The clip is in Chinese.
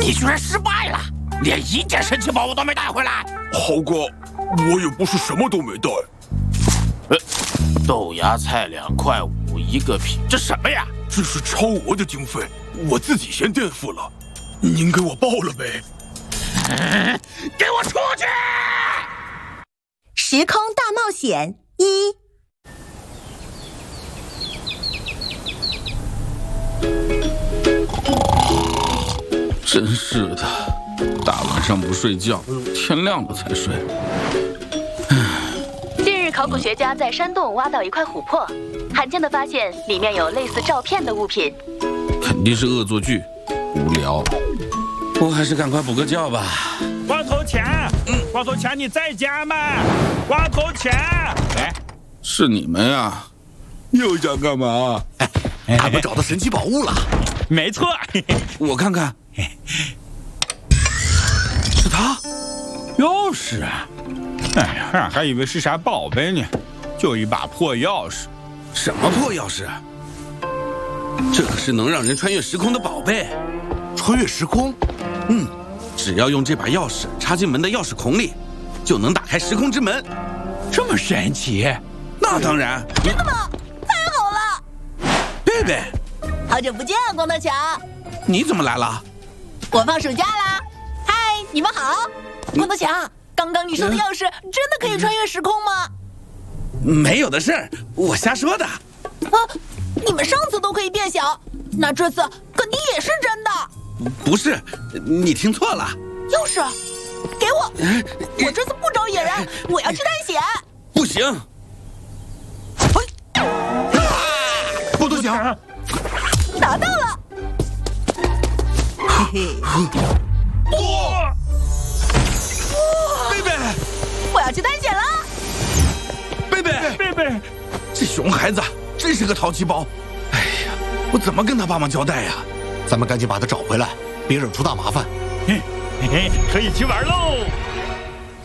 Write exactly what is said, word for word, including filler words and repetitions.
你居然失败了，连一件神奇宝物都没带回来。 豪哥，我也不是什么都没带。 呃，豆芽菜两块五一个品，这什么呀？ 这是超额的经费，我自己先垫付了，您给我报了呗。 嗯，给我出去！ 时空大冒险一。 真是的，大晚上不睡觉，天亮了才睡。 近日，考古学家在山洞挖到一块琥珀，罕见的发现里面有类似照片的物品， 肯定是恶作剧，无聊。我还是赶快补个觉吧。 光头强，嗯，光头强，你在家吗？光头强，哎， 是你们呀？又想干嘛？ 哎，他们找到神奇宝物了。 没错， 我看看。 是他，钥匙啊！哎呀，还以为是啥宝贝呢，就一把破钥匙。 什么破钥匙？这可是能让人穿越时空的宝贝。 穿越时空？ 嗯，只要用这把钥匙插进门的钥匙孔里，就能打开时空之门。 这么神奇？ 那当然。 真的吗？太好了！ 贝贝， 好久不见，光头强。 你怎么来了？ 我放暑假啦！嗨，你们好！光头强，刚刚你说的钥匙真的可以穿越时空吗？ 没有的事儿，我瞎说的。 啊，你们上次都可以变小，那这次肯定也是真的。 不是，你听错了。 钥匙，给我！我这次不招野人，我要去探险。 不行！ 哎，光头强， 拿到了！嘿嘿。 哇！ 贝贝， 我要去探险了。 贝贝， 贝贝， 这熊孩子真是个淘气包。哎呀，我怎么跟他爸妈交代呀？ 咱们赶紧把他找回来，别惹出大麻烦。 嘿嘿嘿，可以去玩喽！